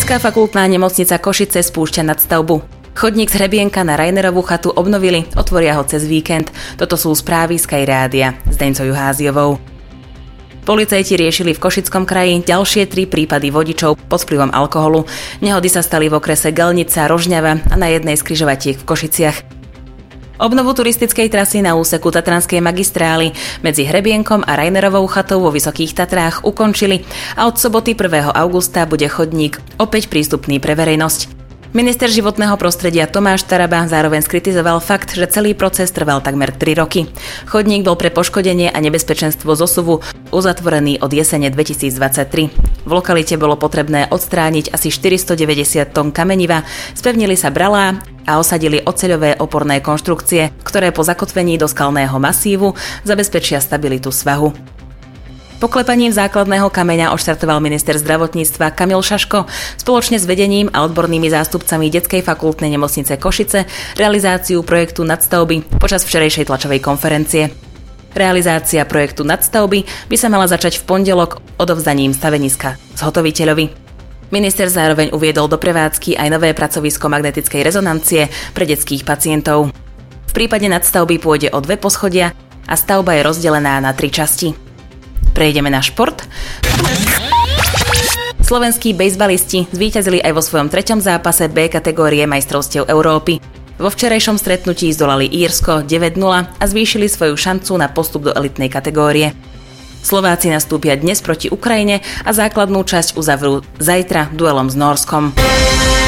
Detská fakultná nemocnica Košice spúšťa nadstavbu. Chodník z Hrebienka na Rainerovú chatu obnovili, otvoria ho cez víkend. Toto sú správy Sky Rádia s Deňcou Juháziovou. Policajti riešili v Košickom kraji ďalšie 3 prípady vodičov pod vplyvom alkoholu. Nehody sa stali v okrese Gelnica, Rožňava a na jednej z križovatiek v Košiciach. Obnovu turistickej trasy na úseku Tatranskej magistrály medzi Hrebienkom a Rainerovou chatou vo Vysokých Tatrách ukončili a od soboty 1. augusta bude chodník opäť prístupný pre verejnosť. Minister životného prostredia Tomáš Taraba zároveň skritizoval fakt, že celý proces trval takmer 3 roky. Chodník bol pre poškodenie a nebezpečenstvo zosuvu uzatvorený od jesene 2023. V lokalite bolo potrebné odstrániť asi 490 tón kameniva, spevnili sa bralá a osadili oceľové oporné konštrukcie, ktoré po zakotvení do skalného masívu zabezpečia stabilitu svahu. Poklepaním základného kameňa odštartoval minister zdravotníctva Kamil Šaško spoločne s vedením a odbornými zástupcami Detskej fakultnej nemocnice Košice realizáciu projektu nadstavby počas včerajšej tlačovej konferencie. Realizácia projektu nadstavby by sa mala začať v pondelok odovzdaním staveniska zhotoviteľovi. Minister zároveň uviedol do prevádzky aj nové pracovisko magnetickej rezonancie pre detských pacientov. V prípade nadstavby pôjde o 2 poschodia a stavba je rozdelená na 3 časti. Prejdeme na šport. Slovenskí bejzbalisti zvíťazili aj vo svojom 3. zápase B kategórie majstrovstiev Európy. Vo včerajšom stretnutí zdolali Írsko 9-0 a zvýšili svoju šancu na postup do elitnej kategórie. Slováci nastúpia dnes proti Ukrajine a základnú časť uzavrú zajtra duelom s Nórskom.